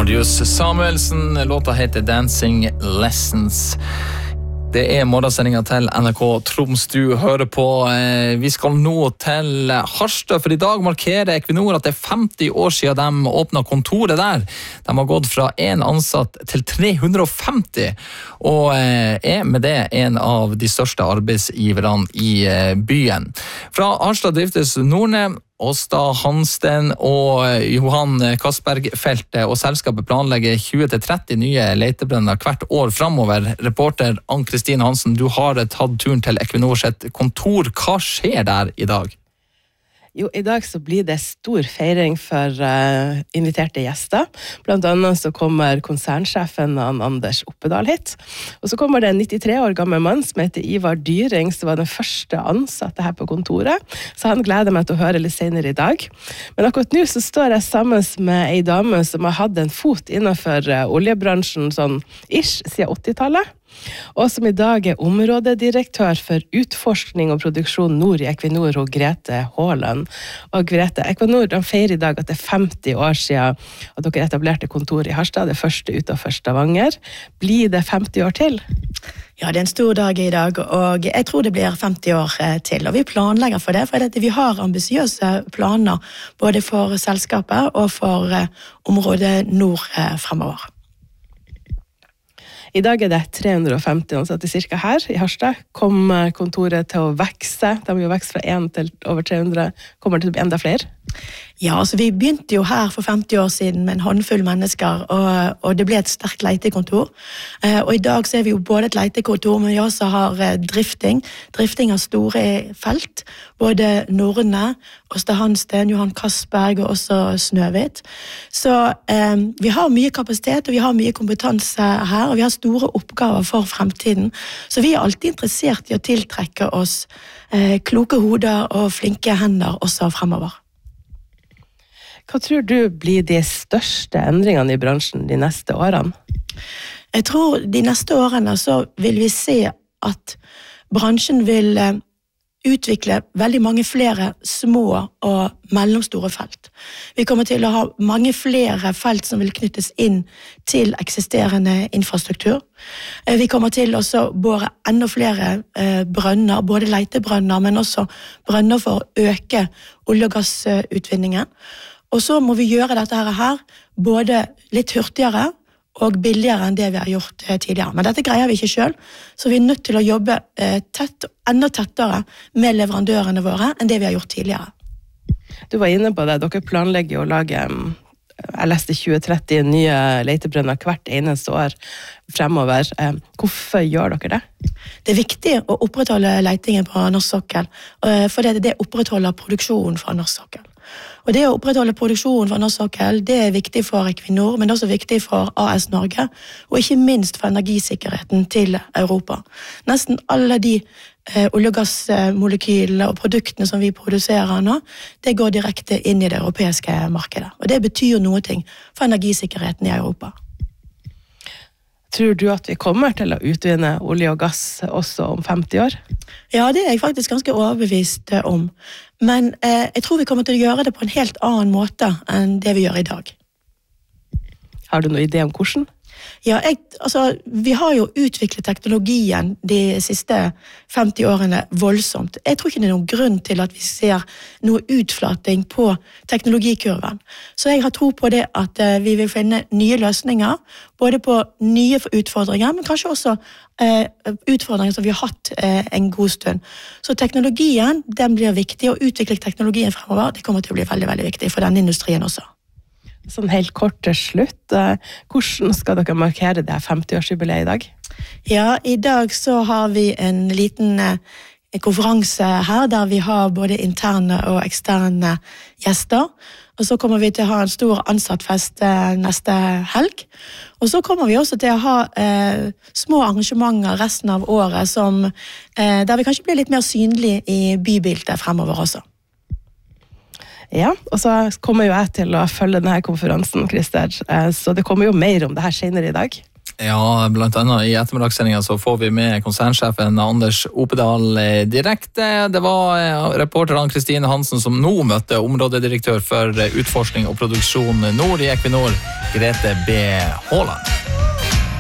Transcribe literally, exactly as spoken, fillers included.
Marius Samuelsen, låta heter Dancing Lessons. Det er morgensendingen til N R K Troms du hører på. Vi skal nå til Harstad, for i dag markerer Equinor at det er femti år siden de åpnet kontoret der. De har gått fra en ansatt til tre hundre og femti, og er med det en av de største arbeidsgiverne i byen. Fra Harstad driftes Nordne, Åsta Hansten og Johan Castberg-feltet, og selskapet planlegger tjue til tretti nye letebrønner hvert år fremover. Reporter Ann-Kristine Hansen, du har tatt turen til Equinor sitt kontor. Hva skjer der i dag? Jo, i dag så blir det stor feiring for uh, inviterte gjester. Blant annet så kommer konsernsjefen Anders Oppedal hit. Og så kommer det en nittitre år gammel mann som heter Ivar Dyring, som var den første ansatte her på kontoret. Så han gleder meg til å høre litt senere i dag. Men akkurat nå så står jeg sammen med en dame som har hatt en fot innenfor uh, oljebransjen sånn ish siden åttitallet. Og som i dag er områdedirektør for utforskning og produksjon nord i Equinor, og Grete Haaland. Og Grete, Equinor de feirer i dag at det er femti år siden at dere etablerte kontor i Harstad, det første utenfor Stavanger. Blir det femti år til? Ja, det er en stor dag i dag, og jeg tror det blir femti år til. Og vi planlegger for det, for vi har ambisiøse planer både for selskapet og for området nord fremover. I dag er det tre hundre og femti ansatte cirka her i Harstad. Kommer kontoret til å vekse? De vil jo vekse fra én til over tre hundre. Kommer det til å bli enda flere? Ja, altså vi begynte jo her for femti år siden med en håndfull mennesker, og, og det ble et sterkt leitekontor. Eh, og i dag så er vi jo både et leitekontor, men vi også har eh, drifting. Drifting av store felt, både Nordne, Åsta Hansten, Johan Castberg og også Snøhvit. Så eh, vi har mye kapasitet, og vi har mye kompetanse her, og vi har store oppgaver for fremtiden. Så vi er alltid interessert i å tiltrekke oss eh, kloke hoder og flinke hender også fremover. Hva tror du blir de største endringene i bransjen de neste årene? Jeg tror de neste årene så vil vi se at bransjen vil utvikle veldig mange flere små og mellomstore felt. Vi kommer til å ha mange flere felt som vil knyttes inn til eksisterende infrastruktur. Vi kommer til å bore enda flere brønner, både leitebrønner, men også brønner for å øke olje- og gassutvinningen. Og så må vi gjøre dette her både litt hurtigere og billigere enn det vi har gjort tidligere. Men dette greier vi ikke selv, så vi er nødt til å jobbe tett, enda tettere med leverandørene våre enn det vi har gjort tidligere. Du var inne på det, dere planlegger å lage, jeg leste tjue til tretti nye leitebrønner hvert eneste år fremover. Hvorfor gjør dere det? Det er viktig å opprettholde leitingen på norsk sokkel, for det, det opprettholder produksjonen fra norsk sokkel. Og det å opprettholde produksjonen fra norsk sokkel, det er viktig for Equinor, men også viktig for A S Norge, og ikke minst for energisikkerheten til Europa. Nesten alle de eh, olje- og gassmolekylene og produktene som vi produserer nå, det går direkte inn i det europeiske markedet. Og det betyr noe ting for energisikkerheten i Europa. Tror du at vi kommer til å utvinne olje og gass også om femti år? Ja, det er jeg faktisk ganske overbevist om. Men eh, jeg tror vi kommer til å gjøre det på en helt annen måte enn det vi gjør i dag. Har du noen idé om hvordan? Ja, jeg, altså, vi har jo utviklet teknologien de siste femti årene voldsomt. Jeg tror ikke det er noen grunn til at vi ser noe utflating på teknologikurven. Så jeg har tro på det at uh, vi vil finne nye løsninger, både på nye utfordringer, men kanskje også uh, utfordringer som vi har hatt uh, en god stund. Så teknologien, den blir viktig, og utvikle teknologien fremover, det kommer til å bli veldig, veldig viktig for denne industrien også. Sånn helt kort til slutt, hvordan skal dere markere det femti-årsjubileet i dag? Ja, i dag så har vi en liten konferanse her, der vi har både interne og eksterne gjester. Og så kommer vi til å ha en stor ansattfest neste helg. Og så kommer vi også til å ha eh, små arrangementer resten av året, som, eh, der vi kanskje blir litt mer synlige i bybildet fremover også. Ja, og så kommer jo jeg til å følge denne konferansen, Christer, så det kommer jo mer om det her senere i dag. Ja, blant annet i ettermiddagssendingen så får vi med konsernsjefen Anders Opedal direkte. Det var reporteren Kristine Hansen som nå møtte områdedirektør for utforskning og produksjon Nord i Equinor, Grete B. Håland.